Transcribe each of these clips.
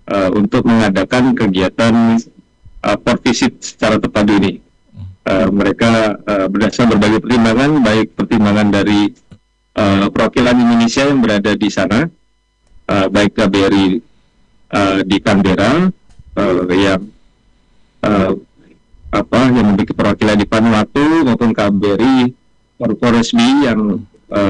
untuk mengadakan kegiatan port visit secara terpadu ini. Mereka berdasar berbagai pertimbangan, baik pertimbangan dari perwakilan Indonesia yang berada di sana, baik KBRI di Canberra, yang memiliki perwakilan di Vanuatu, maupun KBRI Forest B yang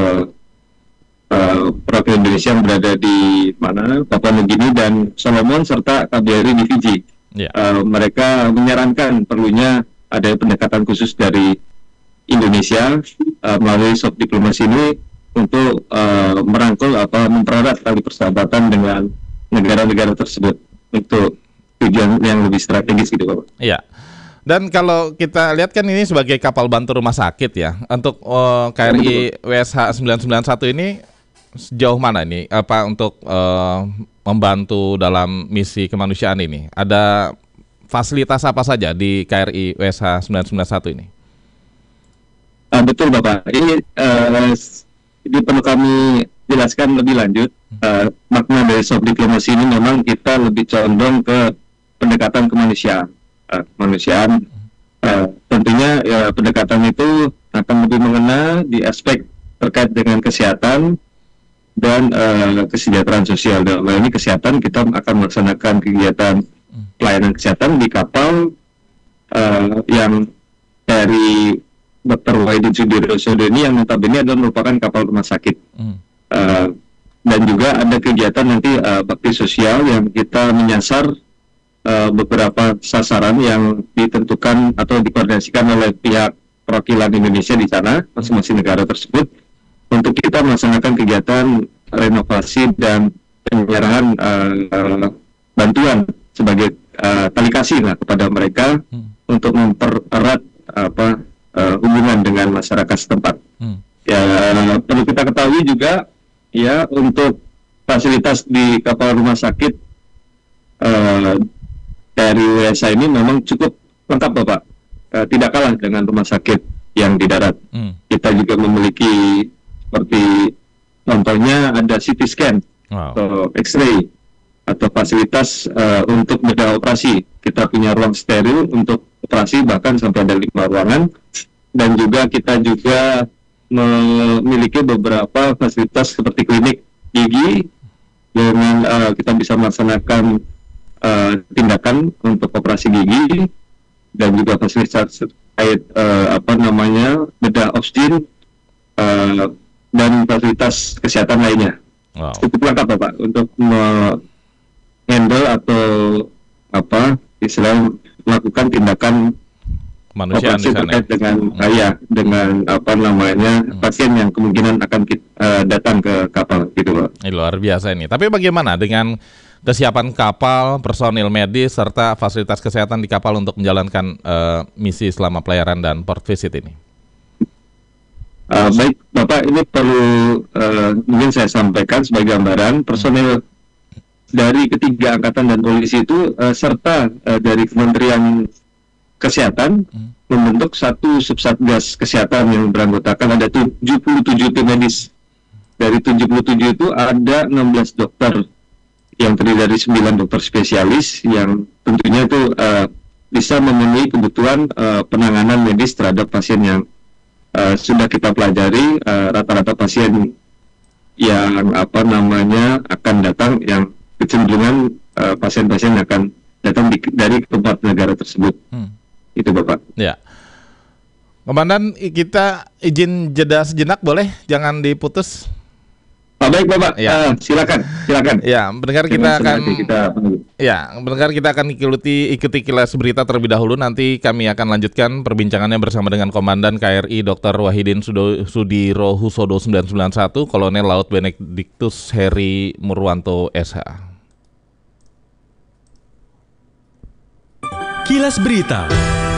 perwakilan Indonesia yang berada di Papua Nugini dan Solomon, serta KBRI di Fiji. Mereka menyarankan perlunya ada pendekatan khusus dari Indonesia melalui soft diplomasi ini untuk merangkul mempererat tali persahabatan dengan negara-negara tersebut untuk tujuan yang lebih strategis gitu, Bapak. Iya. Dan kalau kita lihat kan ini sebagai kapal bantu rumah sakit ya. Untuk KRI WSH 991 ini sejauh mana ini untuk membantu dalam misi kemanusiaan ini? Ada fasilitas apa saja di KRI WSH 991 ini? Betul, Bapak. Ini perlu kami jelaskan lebih lanjut. Makna dari soft diplomasi ini memang kita lebih condong ke pendekatan kemanusiaan. Tentunya pendekatan itu akan lebih mengena di aspek terkait dengan kesehatan dan kesejahteraan sosial. Dalam hal ini kesehatan, kita akan melaksanakan kegiatan pelayanan kesehatan di kapal yang dari Dr. Wahidin Sudirosodo ini, yang notabene adalah merupakan kapal rumah sakit. Dan juga ada kegiatan nanti bakti sosial yang kita menyasar beberapa sasaran yang ditentukan atau dikoordinasikan oleh pihak perwakilan Indonesia di sana, masing-masing negara tersebut, untuk kita melaksanakan kegiatan renovasi dan penyerahan bantuan sebagai tali kasih kepada mereka untuk mempererat hubungan dengan masyarakat setempat. Ya, perlu kita ketahui juga ya, untuk fasilitas di kapal rumah sakit dari WSA ini memang cukup lengkap, Bapak. Tidak kalah dengan rumah sakit yang di darat. Kita juga memiliki seperti contohnya ada CT scan atau X-ray atau fasilitas untuk bedah operasi. Kita punya ruang steril untuk operasi, bahkan sampai ada 5 ruangan. Dan juga kita juga memiliki beberapa fasilitas seperti klinik gigi, dengan kita bisa melaksanakan tindakan untuk operasi gigi, dan juga fasilitas terkait bedah obstin dan fasilitas kesehatan lainnya. Cukup lengkap, Bapak, untuk handle atau melakukan tindakan kemanusiaan operasi terkait dengan pasien yang kemungkinan akan datang ke kapal gitu, Pak. Ini luar biasa ini. Tapi bagaimana dengan kesiapan kapal, personil medis serta fasilitas kesehatan di kapal untuk menjalankan misi selama pelayaran dan port visit ini? Baik, Bapak, ini perlu mungkin saya sampaikan sebagai gambaran. Personil dari ketiga angkatan dan polisi itu serta dari Kementerian Kesehatan membentuk satu subsatgas kesehatan yang beranggotakan ada 77 tim medis. Dari 77 itu ada 16 dokter yang terdiri dari 9 dokter spesialis yang tentunya itu bisa memenuhi kebutuhan penanganan medis terhadap pasien yang sudah kita pelajari. Rata-rata pasien yang akan datang, yang kecenderungan pasien-pasien akan datang dari tempat negara tersebut. Itu, Bapak. Ya, Komandan, kita izin jeda sejenak, boleh? Jangan diputus. Baik, Bapak. Ya. Silakan. Ya, pendengar kita akan ikuti kilas berita terlebih dahulu. Nanti kami akan lanjutkan perbincangannya bersama dengan Komandan KRI Dr. Wahidin Sudirohusodo 991, Kolonel Laut Benediktus Heri Murwanto SH. Kilas Berita.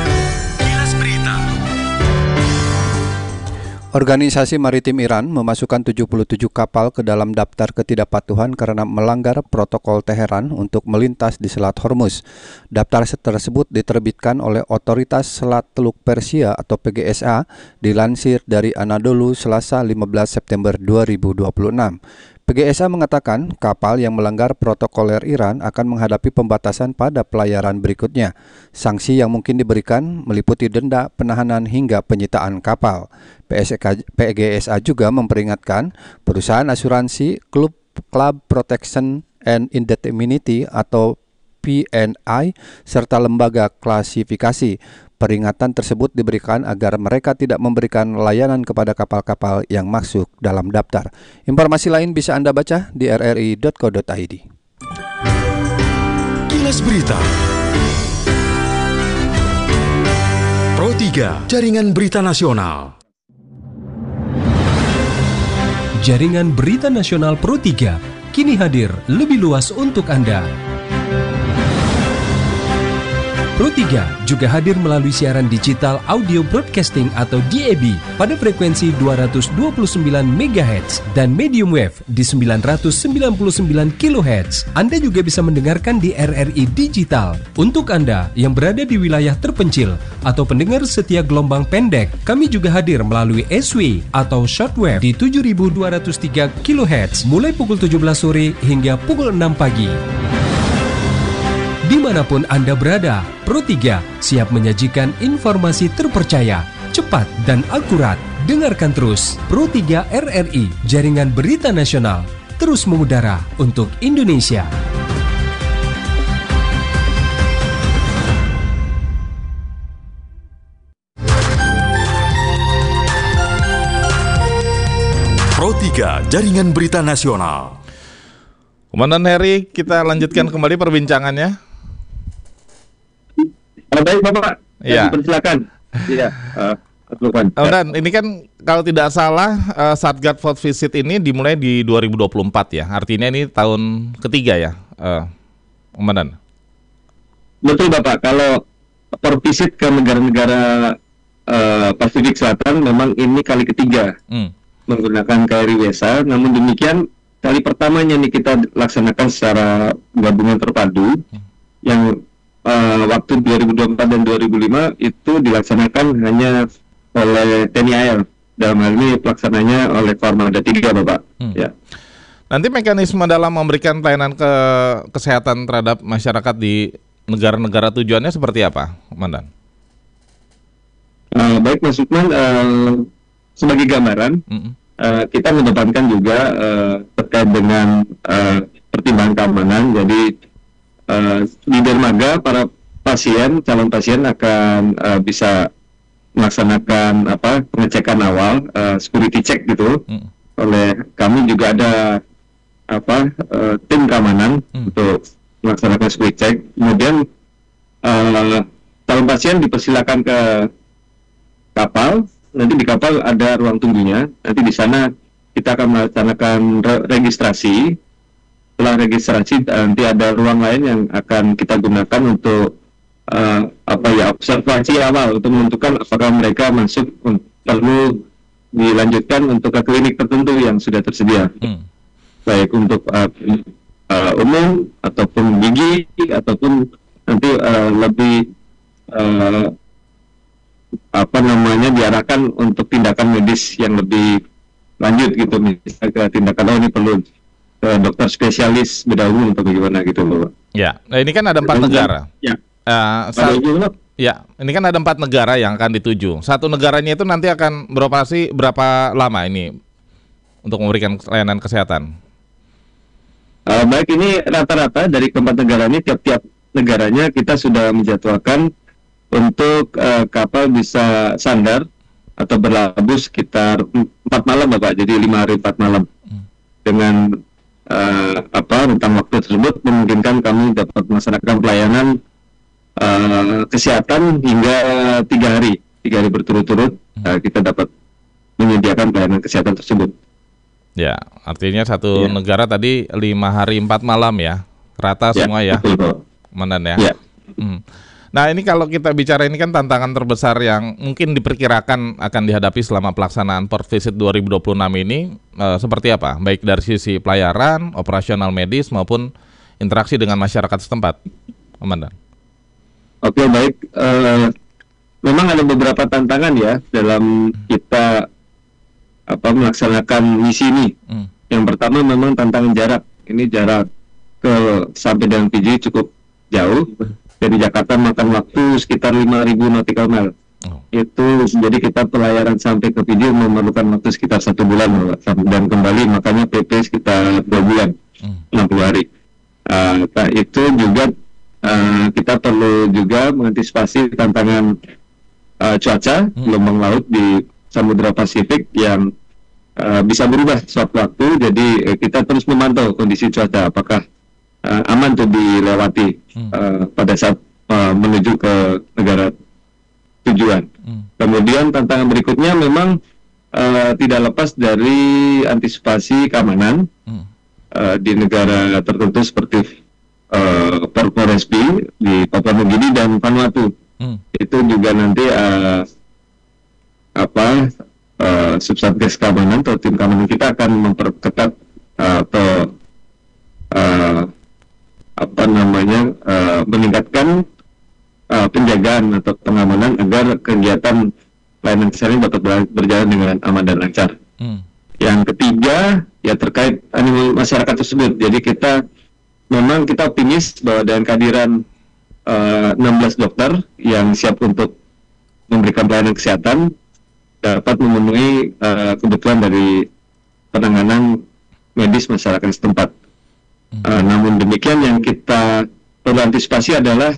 Organisasi Maritim Iran memasukkan 77 kapal ke dalam daftar ketidakpatuhan karena melanggar protokol Teheran untuk melintas di Selat Hormuz. Daftar tersebut diterbitkan oleh Otoritas Selat Teluk Persia atau PGSA, dilansir dari Anadolu Selasa 15 September 2026. PGSA mengatakan kapal yang melanggar protokoler Iran akan menghadapi pembatasan pada pelayaran berikutnya. Sanksi yang mungkin diberikan meliputi denda, penahanan hingga penyitaan kapal. PGSA juga memperingatkan perusahaan asuransi, Club Protection and Indemnity atau PNI, serta lembaga klasifikasi. Peringatan tersebut diberikan agar mereka tidak memberikan layanan kepada kapal-kapal yang masuk dalam daftar. Informasi lain bisa Anda baca di rri.co.id. Kilas Berita. Pro 3, Jaringan Berita Nasional. Jaringan Berita Nasional Pro 3 kini hadir lebih luas untuk Anda. Pro 3 juga hadir melalui siaran digital audio broadcasting atau DAB pada frekuensi 229 MHz dan medium wave di 999 kHz. Anda juga bisa mendengarkan di RRI Digital. Untuk Anda yang berada di wilayah terpencil atau pendengar setia gelombang pendek, kami juga hadir melalui SW atau shortwave di 7203 kHz mulai pukul 17 sore hingga pukul 6 pagi. Dimanapun Anda berada, Pro 3 siap menyajikan informasi terpercaya, cepat, dan akurat. Dengarkan terus Pro 3 RRI, Jaringan Berita Nasional, terus mengudara untuk Indonesia. Pro 3, Jaringan Berita Nasional. Komandan Heri, kita lanjutkan kembali perbincangannya. Baik Bapak, Ya. Silakan. Iya, Dan ini kan kalau tidak salah Satgas Port Visit ini dimulai di 2024 ya. Artinya ini tahun ketiga ya, Komandan. Betul Bapak, kalau port visit ke negara-negara Pasifik Selatan memang ini kali ketiga menggunakan KRI Wesa. Namun demikian kali pertamanya nih kita laksanakan secara gabungan terpadu yang waktu 2024 dan 2005 itu dilaksanakan hanya oleh TNI AL. Dalam hal ini pelaksananya oleh Armada 3 Bapak. Ya. Nanti mekanisme dalam memberikan pelayanan kesehatan terhadap masyarakat di negara-negara tujuannya seperti apa, Komandan? Baik Mas Lukman, sebagai gambaran kita mendepankan juga terkait dengan pertimbangan keamanan. Jadi di dermaga para calon pasien akan bisa melaksanakan pengecekan awal, security check gitu. Oleh kami juga ada tim keamanan untuk melaksanakan security check. Kemudian calon pasien dipersilakan ke kapal. Nanti di kapal ada ruang tunggunya. Nanti di sana kita akan melaksanakan registrasi. Setelah registrasi nanti ada ruang lain yang akan kita gunakan untuk observasi awal untuk menentukan apakah mereka masuk perlu dilanjutkan untuk ke klinik tertentu yang sudah tersedia, baik untuk umum ataupun gigi ataupun nanti lebih diarahkan untuk tindakan medis yang lebih lanjut gitu, misalnya ke tindakan ini perlu ke dokter spesialis bedah umum atau bagaimana gitu Bapak. Ya, nah ini kan ada 4 negara. Ya. Ya, ini kan ada 4 negara yang akan dituju. Satu negaranya itu nanti akan beroperasi berapa lama ini untuk memberikan layanan kesehatan? Baik, ini rata-rata dari keempat negara ini tiap-tiap negaranya kita sudah menjadwalkan untuk kapal bisa sandar atau berlabuh sekitar 4 malam Bapak. Jadi 5 hari 4 malam. Dengan rentang waktu tersebut memungkinkan kami dapat melaksanakan pelayanan kesehatan hingga 3 hari berturut-turut. Kita dapat menyediakan pelayanan kesehatan tersebut. Ya, artinya satu negara tadi 5 hari 4 malam ya, rata semua ya, Komandan ya. Nah ini kalau kita bicara ini kan tantangan terbesar yang mungkin diperkirakan akan dihadapi selama pelaksanaan Port Visit 2026 ini seperti apa? Baik dari sisi pelayaran, operasional medis maupun interaksi dengan masyarakat setempat, Komandan. Oke, baik. Memang ada beberapa tantangan ya dalam kita melaksanakan misi ini. Yang pertama memang tantangan jarak. Ini jarak ke sampai dengan Fiji cukup jauh. Dari Jakarta makan waktu sekitar 5.000 nautical mile. Itu jadi kita pelayaran sampai ke Fiji memerlukan waktu sekitar 1 bulan dan kembali, makanya PP sekitar 2 bulan, 60 hari. Itu juga kita perlu juga mengantisipasi tantangan cuaca, gelombang laut di Samudra Pasifik yang bisa berubah sewaktu-waktu. Jadi kita terus memantau kondisi cuaca, apakah aman untuk dilewati pada saat menuju ke negara tujuan. Kemudian tantangan berikutnya memang tidak lepas dari antisipasi keamanan di negara tertentu seperti Papua Moresby di Papua Nugini dan Vanuatu. Itu juga nanti Subsatgas keamanan atau tim keamanan kita akan memperketat atau meningkatkan penjagaan atau pengamanan agar kegiatan pelayanan kesehatan dapat berjalan dengan aman dan lancar. Yang ketiga ya terkait animal masyarakat tersebut. Jadi kita optimis bahwa dengan kehadiran 16 dokter yang siap untuk memberikan pelayanan kesehatan dapat memenuhi kebutuhan dari penanganan medis masyarakat setempat. Namun demikian yang kita perlu antisipasi adalah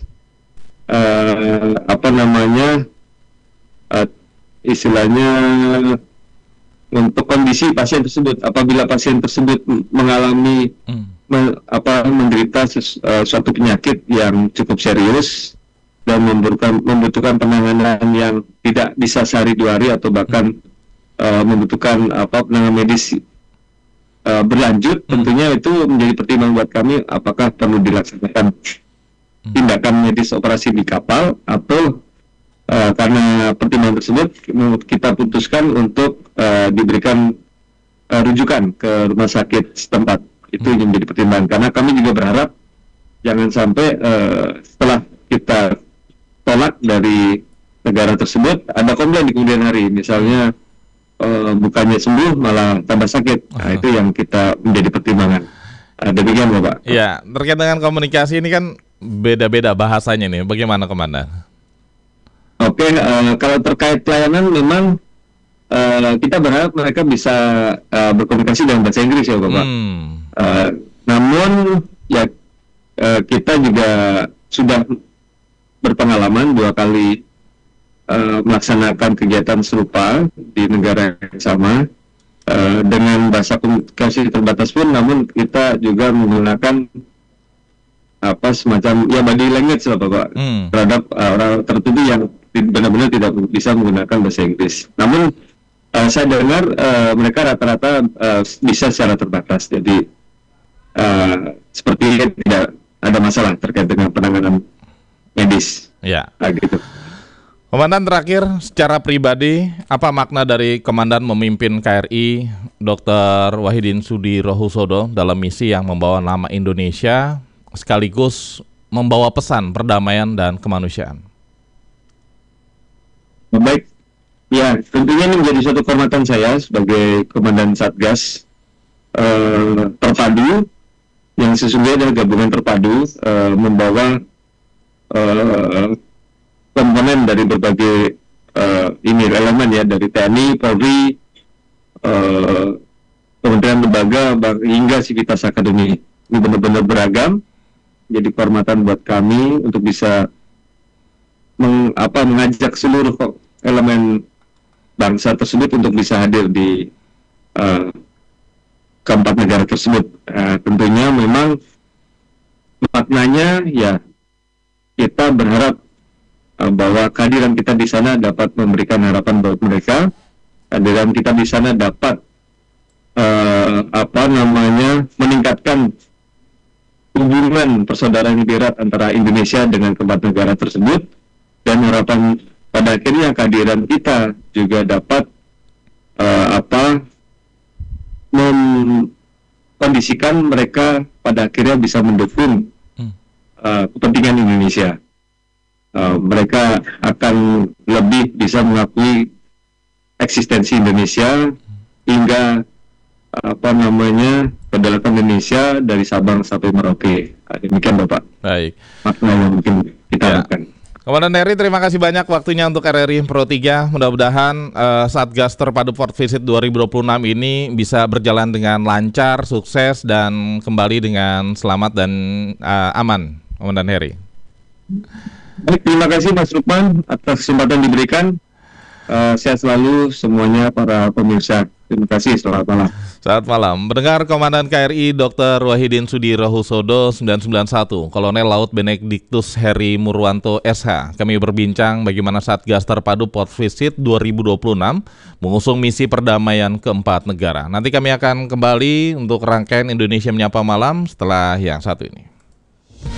istilahnya untuk kondisi pasien tersebut. Apabila pasien tersebut mengalami menderita suatu penyakit yang cukup serius dan membutuhkan penanganan yang tidak bisa sehari 2 hari atau bahkan membutuhkan penanganan medis berlanjut, tentunya itu menjadi pertimbangan buat kami apakah perlu dilaksanakan tindakan medis operasi di kapal atau karena pertimbangan tersebut kita putuskan untuk diberikan rujukan ke rumah sakit setempat. Itu yang menjadi pertimbangan, karena kami juga berharap jangan sampai setelah kita tolak dari negara tersebut ada komplain di kemudian hari, misalnya bukannya sembuh malah tambah sakit. Nah, itu yang kita menjadi pertimbangan. Demikian Bapak. Ya, terkait dengan komunikasi ini kan beda-beda bahasanya nih. Bagaimana Komandan? Oke, kalau terkait pelayanan memang kita berharap mereka bisa berkomunikasi dengan bahasa Inggris ya Bapak. Namun ya kita juga sudah berpengalaman 2 kali melaksanakan kegiatan serupa di negara yang sama dengan bahasa komunikasi terbatas pun, namun kita juga menggunakan semacam ya body language lah Bapak terhadap orang tertentu yang benar-benar tidak bisa menggunakan bahasa Inggris. Namun saya dengar mereka rata-rata bisa secara terbatas, jadi sepertinya tidak ada masalah terkait dengan penanganan medis. Ya. Gitu. Komandan, terakhir secara pribadi apa makna dari Komandan memimpin KRI Dr. Wahidin Sudirohusodo dalam misi yang membawa nama Indonesia sekaligus membawa pesan perdamaian dan kemanusiaan? Baik, ya tentunya ini menjadi suatu kehormatan saya sebagai Komandan Satgas terpadu yang sesungguhnya adalah gabungan terpadu membawa komponen dari berbagai elemen ya, dari TNI, Polri, kementerian lembaga hingga sivitas akademi. Ini benar-benar beragam. Jadi kehormatan buat kami untuk bisa mengajak seluruh elemen bangsa tersebut untuk bisa hadir di keempat negara tersebut. Tentunya memang maknanya ya kita berharap bahwa kehadiran kita di sana dapat memberikan harapan buat mereka. Kehadiran kita di sana dapat meningkatkan hubungan persaudaraan yang erat antara Indonesia dengan keempat negara tersebut, dan harapan pada akhirnya kehadiran kita juga dapat mengkondisikan mereka pada akhirnya bisa mendukung kepentingan Indonesia. Mereka akan lebih bisa mengakui eksistensi Indonesia hingga perdagangan Indonesia dari Sabang sampai Merauke. Demikian Bapak. Baik. Makna yang mungkin kita harapkan. Komandan Heri, terima kasih banyak waktunya untuk RRI Pro 3. Mudah-mudahan Satgas Terpadu Port Visit 2026 ini bisa berjalan dengan lancar, sukses, dan kembali dengan selamat dan aman, Komandan Heri. Baik, terima kasih Mas Lukman atas kesempatan diberikan. Sehat selalu semuanya para pemirsa. Terima kasih, selamat malam. Selamat malam. Mendengar Komandan KRI Dr. Wahidin Sudirohusodo 991, Kolonel Laut Benediktus Heri Murwanto SH. Kami berbincang bagaimana Satgas Terpadu Port Visit 2026 mengusung misi perdamaian keempat negara. Nanti kami akan kembali untuk rangkaian Indonesia Menyapa Malam setelah yang satu ini.